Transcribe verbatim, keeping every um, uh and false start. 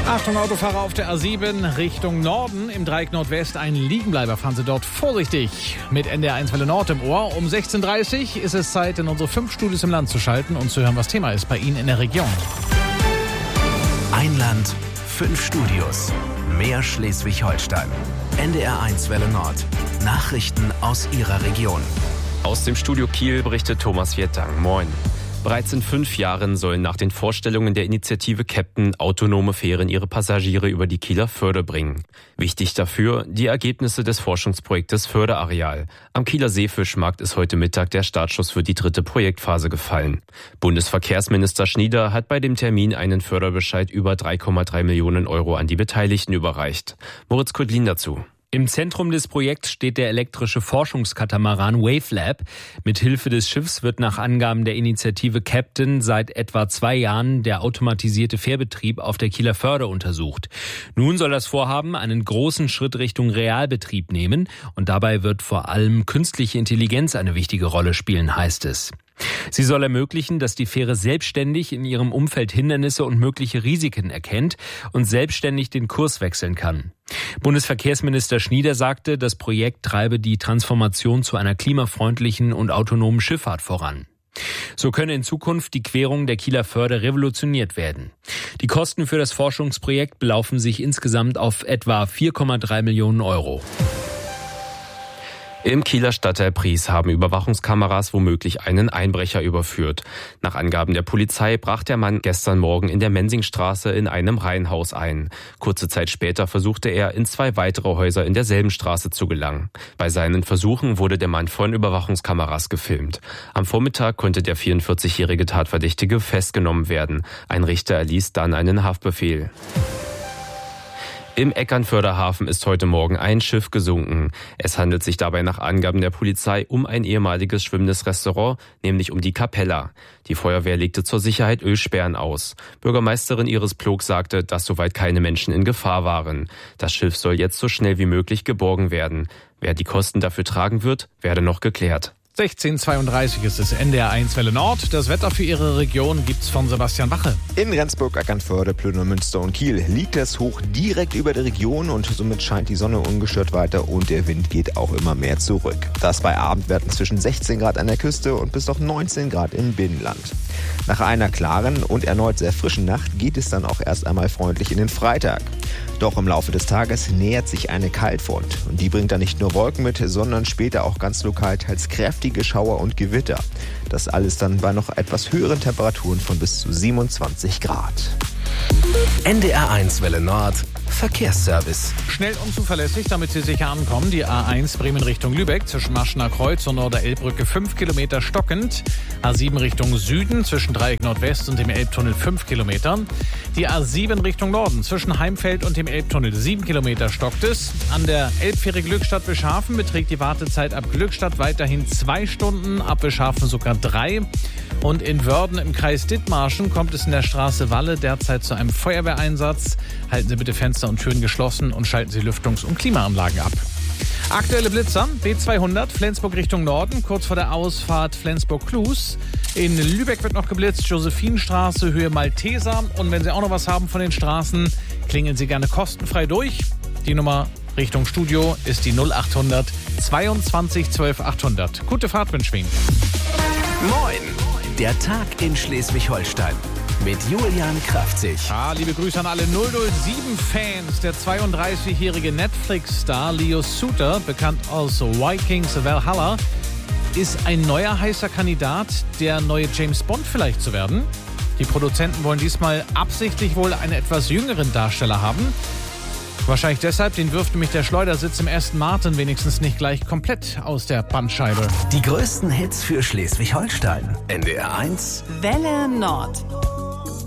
Achtung, Autofahrer auf der A sieben Richtung Norden. Im Dreieck Nordwest ein Liegenbleiber. Fahren Sie dort vorsichtig mit N D R eins Welle Nord im Ohr. Um sechzehn Uhr dreißig ist es Zeit, in unsere fünf Studios im Land zu schalten und zu hören, was Thema ist bei Ihnen in der Region. Ein Land, fünf Studios. Mehr Schleswig-Holstein. N D R eins Welle Nord. Nachrichten aus Ihrer Region. Aus dem Studio Kiel berichtet Thomas Viertang. Moin. Bereits in fünf Jahren sollen nach den Vorstellungen der Initiative Captain autonome Fähren ihre Passagiere über die Kieler Förde bringen. Wichtig dafür die Ergebnisse des Forschungsprojektes Förderareal. Am Kieler Seefischmarkt ist heute Mittag der Startschuss für die dritte Projektphase gefallen. Bundesverkehrsminister Schnieder hat bei dem Termin einen Förderbescheid über drei Komma drei Millionen Euro an die Beteiligten überreicht. Moritz Kudlin dazu. Im Zentrum des Projekts steht der elektrische Forschungskatamaran Wavelab. Mit Hilfe des Schiffs wird nach Angaben der Initiative Captain seit etwa zwei Jahren der automatisierte Fährbetrieb auf der Kieler Förde untersucht. Nun soll das Vorhaben einen großen Schritt Richtung Realbetrieb nehmen und dabei wird vor allem künstliche Intelligenz eine wichtige Rolle spielen, heißt es. Sie soll ermöglichen, dass die Fähre selbstständig in ihrem Umfeld Hindernisse und mögliche Risiken erkennt und selbstständig den Kurs wechseln kann. Bundesverkehrsminister Schnieder sagte, das Projekt treibe die Transformation zu einer klimafreundlichen und autonomen Schifffahrt voran. So könne in Zukunft die Querung der Kieler Förde revolutioniert werden. Die Kosten für das Forschungsprojekt belaufen sich insgesamt auf etwa vier Komma drei Millionen Euro. Im Kieler Stadtteil Pries haben Überwachungskameras womöglich einen Einbrecher überführt. Nach Angaben der Polizei brach der Mann gestern Morgen in der Mensingstraße in einem Reihenhaus ein. Kurze Zeit später versuchte er, in zwei weitere Häuser in derselben Straße zu gelangen. Bei seinen Versuchen wurde der Mann von Überwachungskameras gefilmt. Am Vormittag konnte der vierundvierzigjährige Tatverdächtige festgenommen werden. Ein Richter erließ dann einen Haftbefehl. Im Eckernförder Hafen ist heute Morgen ein Schiff gesunken. Es handelt sich dabei nach Angaben der Polizei um ein ehemaliges schwimmendes Restaurant, nämlich um die Capella. Die Feuerwehr legte zur Sicherheit Ölsperren aus. Bürgermeisterin Iris Plog sagte, dass soweit keine Menschen in Gefahr waren. Das Schiff soll jetzt so schnell wie möglich geborgen werden. Wer die Kosten dafür tragen wird, werde noch geklärt. sechzehn Uhr zweiunddreißig ist es N D R eins Welle Nord. Das Wetter für Ihre Region gibt's von Sebastian Wache. In Rendsburg, Eckernförde, Plön, Münster und Kiel liegt das Hoch direkt über der Region und somit scheint die Sonne ungestört weiter und der Wind geht auch immer mehr zurück. Das bei Abendwerten zwischen sechzehn Grad an der Küste und bis auf neunzehn Grad im Binnenland. Nach einer klaren und erneut sehr frischen Nacht geht es dann auch erst einmal freundlich in den Freitag. Doch im Laufe des Tages nähert sich eine Kaltfront und die bringt dann nicht nur Wolken mit, sondern später auch ganz lokal teils kräftige Schauer und Gewitter. Das alles dann bei noch etwas höheren Temperaturen von bis zu siebenundzwanzig Grad. N D R eins Welle Nord. Verkehrsservice. Schnell und zuverlässig, damit Sie sicher ankommen. Die A eins Bremen Richtung Lübeck zwischen Maschener Kreuz und Norder-Elbbrücke fünf Kilometer stockend. A sieben Richtung Süden zwischen Dreieck Nordwest und dem Elbtunnel fünf Kilometer. Die A sieben Richtung Norden zwischen Heimfeld und dem Elbtunnel sieben Kilometer stockt es. An der Elbfähre Glückstadt-Beschhafen beträgt die Wartezeit ab Glückstadt weiterhin zwei Stunden, ab Beschhafen sogar drei. Und in Wörden im Kreis Dithmarschen kommt es in der Straße Walle derzeit zu einem Feuerwehreinsatz. Halten Sie bitte Fenster und Türen geschlossen und schalten Sie Lüftungs- und Klimaanlagen ab. Aktuelle Blitzer, B zweihundert, Flensburg Richtung Norden, kurz vor der Ausfahrt Flensburg-Klus. In Lübeck wird noch geblitzt, Josephinstraße, Höhe Malteser. Und wenn Sie auch noch was haben von den Straßen, klingeln Sie gerne kostenfrei durch. Die Nummer Richtung Studio ist die null achthundert zweiundzwanzig zwölf achthundert. Gute Fahrt wünschen wir Ihnen. Moin! Der Tag in Schleswig-Holstein mit Julian Kraftzig. Ah, liebe Grüße an alle null null sieben-Fans. Der zweiunddreißigjährige Netflix-Star Leo Suter, bekannt aus Vikings Valhalla, ist ein neuer heißer Kandidat, der neue James Bond vielleicht zu werden. Die Produzenten wollen diesmal absichtlich wohl einen etwas jüngeren Darsteller haben. Wahrscheinlich deshalb, den wirft nämlich der Schleudersitz im Aston Martin wenigstens nicht gleich komplett aus der Bandscheibe. Die größten Hits für Schleswig-Holstein. N D R eins Welle Nord.